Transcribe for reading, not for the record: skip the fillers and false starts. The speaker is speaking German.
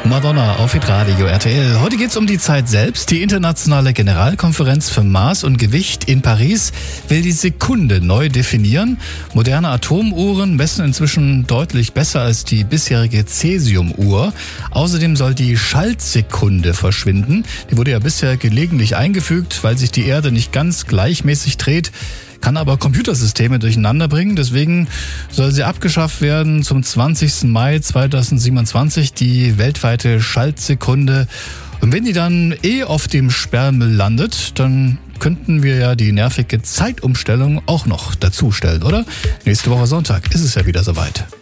Madonna auf Hitradio RTL. Heute geht's um die Zeit selbst. Die internationale Generalkonferenz für Maß und Gewicht in Paris will die Sekunde neu definieren. Moderne Atomuhren messen inzwischen deutlich besser als die bisherige Cäsiumuhr. Außerdem soll die Schaltsekunde verschwinden. Die wurde ja bisher gelegentlich eingefügt, weil sich die Erde nicht ganz gleichmäßig dreht, kann aber Computersysteme durcheinander bringen. Deswegen soll sie abgeschafft werden zum 20. Mai 2027, die weltweite Schaltsekunde. Und wenn die dann auf dem Sperrmüll landet, dann könnten wir ja die nervige Zeitumstellung auch noch dazustellen, oder? Nächste Woche Sonntag ist es ja wieder soweit.